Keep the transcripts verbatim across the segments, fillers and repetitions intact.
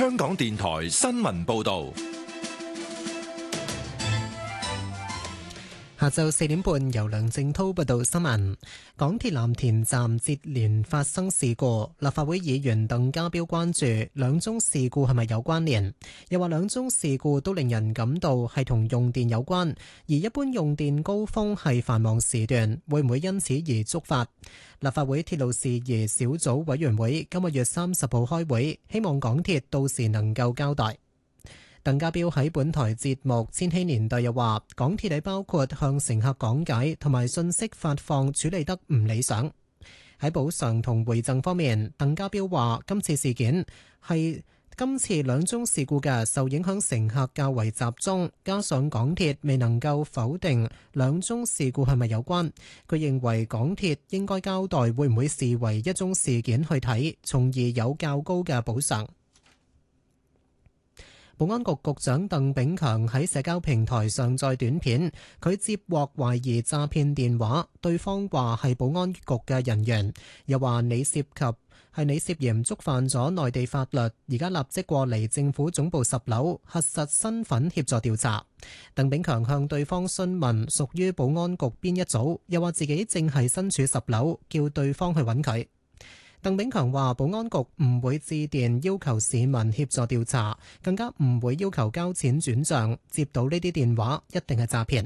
香港電台新聞報道。 下晝四點半，由梁正滔報道新聞。港鐵藍田站接連發生事故，立法會議員鄧家彪關注兩宗事故係咪有關聯，又話兩宗事故都令人感到係同用電有關，而一般用電高峰係繁忙時段，會唔會因此而觸發？立法會鐵路事宜小組委員會今個月三十號開會，希望港鐵到時能夠交代。鄧家彪喺本台節目《千禧年代》又話，港鐵喺包括向乘客講解同埋信息發放處理得唔理想。喺補償同回贈方面，鄧家彪話今次事件係今次兩宗事故嘅受影響乘客較為集中，加上港鐵未能夠否定兩宗事故係咪有關，佢認為港鐵應該交代會唔會視為一宗事件去睇，從而有較高嘅補償。保安局局長鄧炳強喺社交平台上載短片，佢接獲懷疑詐騙電話，對方話係保安局嘅人員，又話你涉及係你涉嫌觸犯咗內地法律，而家立即過嚟政府總部十樓核實身份協助調查。鄧炳強向對方詢問屬於保安局邊一組，又話自己正係身處十樓，叫對方去揾佢。鄧炳強話：保安局唔會致電要求市民協助調查，更加唔會要求交錢轉賬。接到呢啲電話，一定係詐騙。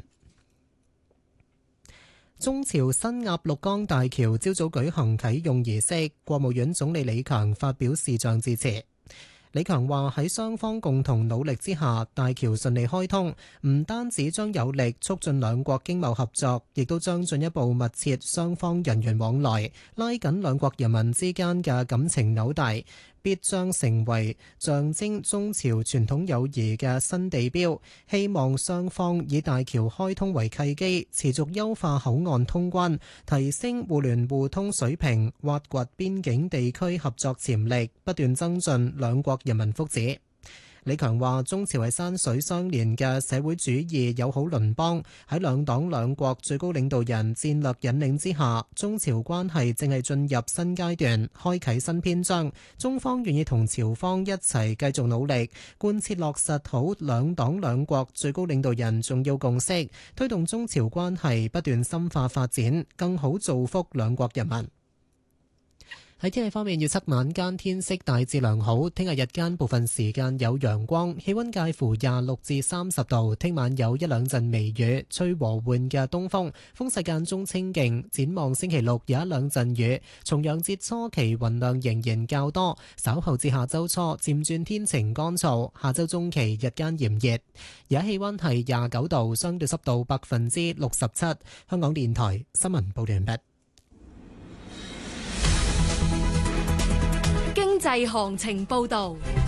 中朝新鴨綠江大橋朝早舉行啟用儀式，國務院總理李強發表視像致辭。李強話喺雙方共同努力之下，大橋順利開通，唔單止將有力促進兩國經貿合作，亦都將進一步密切雙方人員往來，拉緊兩國人民之間嘅感情紐帶，必將成為象徵中朝傳統友誼嘅新地標。希望雙方以大橋開通為契機，持續優化口岸通關，提升互聯互通水平，挖掘邊境地區合作潛力，不斷增進兩國人民福祉。李強話：中朝係山水相連嘅社會主義友好鄰邦，喺兩黨兩國最高領導人戰略引領之下，中朝關係正係進入新階段，開啟新篇章。中方願意同朝方一齊繼續努力，貫徹落實好兩黨兩國最高領導人重要共識，推動中朝關係不斷深化發展，更好造福兩國人民。喺天氣方面，預測晚間天色大致良好，聽日日間部分時間有陽光，氣溫介乎廿六至三十度。聽晚有一兩陣微雨，吹和緩嘅東風，風勢間中清勁。展望星期六有一兩陣雨，重陽節初期雲量仍然較多，稍後至下周初漸轉天晴乾燥。下周中期日間炎熱，而家氣溫係廿九度，相對濕度百分之六十七。香港電台新聞報道完畢。 經濟行情報道。